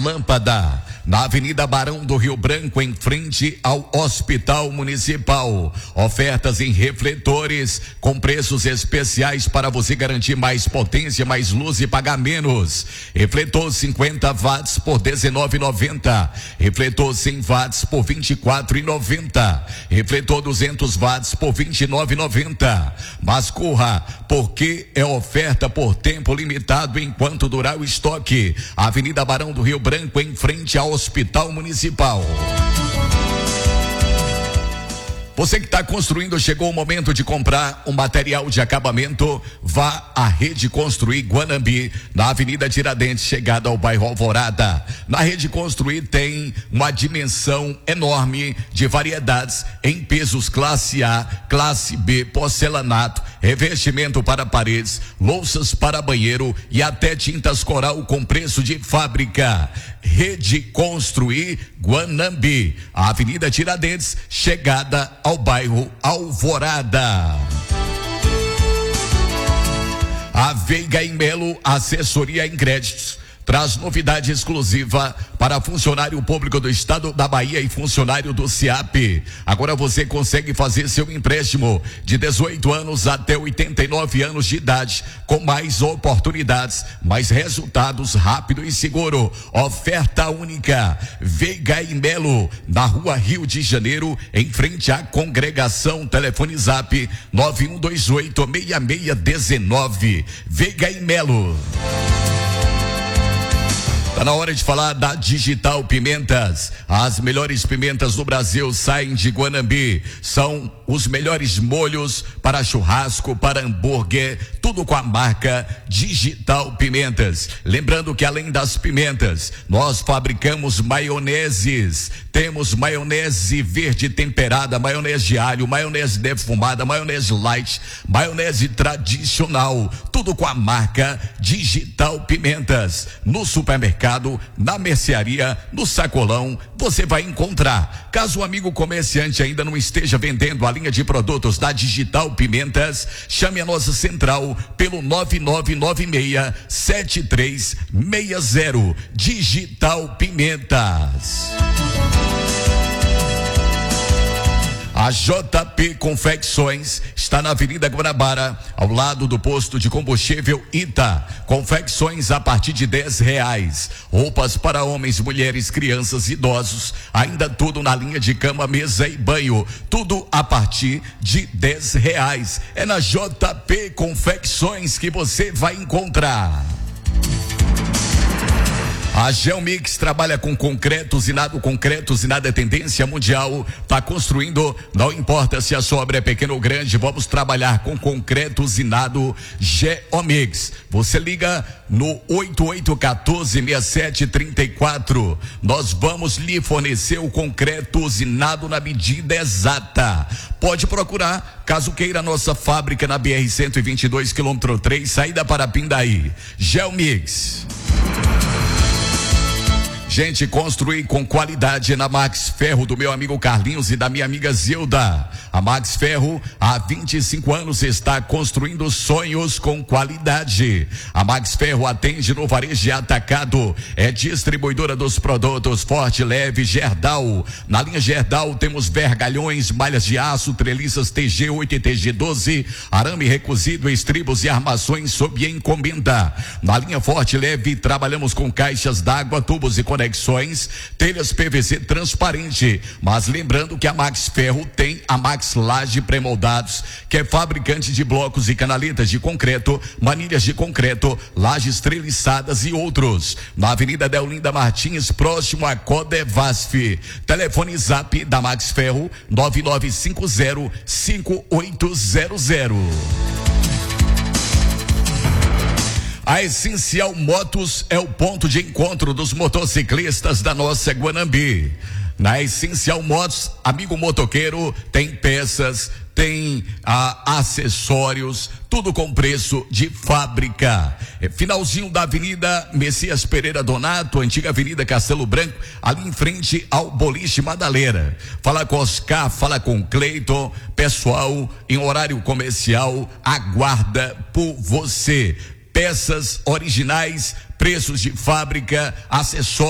Lâmpada, na Avenida Barão do Rio Branco, em frente ao Hospital Municipal. Ofertas em refletores com preços especiais para você garantir mais potência, mais luz e pagar menos. Refletor 50 watts por R$19,90. Refletor 100 watts por R$24,90. Refletor 200 watts por R$29,90. Mas corra, porque é oferta por tempo limitado enquanto durar o estoque. Avenida Barão do Rio Branco, em frente ao Hospital Municipal. Você que está construindo, chegou o momento de comprar um material de acabamento. Vá à Rede Construir Guanambi, na Avenida Tiradentes, chegada ao bairro Alvorada. Na Rede Construir tem uma dimensão enorme de variedades em pisos classe A, classe B, porcelanato, revestimento para paredes, louças para banheiro e até tintas coral com preço de fábrica. Rede Construir Guanambi, a Avenida Tiradentes, chegada ao bairro Alvorada. A Veiga e Melo Assessoria em Créditos traz novidade exclusiva para funcionário público do estado da Bahia e funcionário do SIAP. Agora você consegue fazer seu empréstimo de 18 anos até 89 anos de idade, com mais oportunidades, mais resultados, rápido e seguro. Oferta única. Veiga e Melo, na Rua Rio de Janeiro, em frente à congregação. Telefone Zap 9128-6619. Veiga e Melo. Tá na hora de falar da Digital Pimentas. As melhores pimentas do Brasil saem de Guanambi. São os melhores molhos para churrasco, para hambúrguer, tudo com a marca Digital Pimentas. Lembrando que além das pimentas, nós fabricamos maioneses. Temos maionese verde temperada, maionese de alho, maionese defumada, maionese light, maionese tradicional, tudo com a marca Digital Pimentas. No supermercado, na mercearia, no sacolão, você vai encontrar. Caso o amigo comerciante ainda não esteja vendendo a linha de produtos da Digital Pimentas, chame a nossa central pelo 9996-7360. Digital Pimentas. A JP Confecções está na Avenida Guanabara, ao lado do posto de combustível Ita. Confecções a partir de R$10. Roupas para homens, mulheres, crianças, idosos, ainda tudo na linha de cama, mesa e banho, tudo a partir de R$10. É na JP Confecções que você vai encontrar. A Geomix trabalha com concreto usinado. Concreto usinado é tendência mundial. Está construindo, não importa se a sua obra é pequena ou grande, vamos trabalhar com concreto usinado Geomix. Você liga no 8814-6734. Nós vamos lhe fornecer o concreto usinado na medida exata. Pode procurar, caso queira, nossa fábrica na BR-122, quilômetro 3, saída para Pindaí. Geomix. Gente, construir com qualidade na Max Ferro, do meu amigo Carlinhos e da minha amiga Zilda. A Max Ferro, há 25 anos, está construindo sonhos com qualidade. A Max Ferro atende no varejo e atacado. É distribuidora dos produtos Forte, Leve, Gerdau. Na linha Gerdau temos vergalhões, malhas de aço, treliças TG8 e TG12, arame recozido, estribos e armações sob encomenda. Na linha Forte, Leve, trabalhamos com caixas d'água, tubos e conexões, telhas PVC transparente. Mas lembrando que a Max Ferro tem a Max Laje Premoldados, que é fabricante de blocos e canaletas de concreto, manilhas de concreto, lajes treliçadas e outros. Na Avenida Deolinda Martins, próximo a Codevasf. Telefone Zap da Max Ferro 9950-5800. A Essencial Motos é o ponto de encontro dos motociclistas da nossa Guanambi. Na Essencial Motos, amigo motoqueiro, tem peças, tem acessórios, tudo com preço de fábrica. Finalzinho da Avenida Messias Pereira Donato, antiga Avenida Castelo Branco, ali em frente ao Boliche Madalena. Fala com Oscar, fala com Cleiton, pessoal em horário comercial aguarda por você. Peças originais, preços de fábrica, acessórios.